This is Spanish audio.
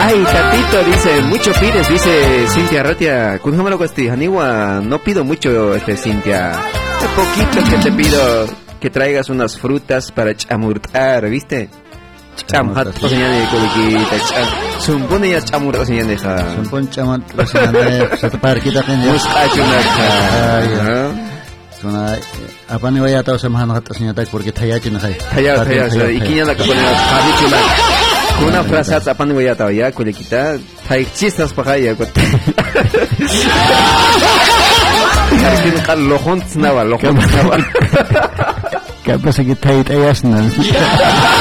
Ay, Tatito dice, mucho pides, dice Cintia Ratia. Kunjamalo Costi, Haniwa, no pido mucho, Cintia. Poquito que te pido que traigas unas frutas para chamurtar, ¿viste? Chamhat, señale colequita, sumpone ya chamurta señale ja. Sumpon chamut, señale, se te parquita que ya. Muscachuna. Sona, apa ni vaya tahu sama anak senyata porque tayaki na hay. Taya, ikinya la kapone na kabichula. Kuna frase apa ni vaya tahu ya colequita, tay chistas pakaya kot. Mungkin kan lohon snawa. Kapag sige tayo tayas na.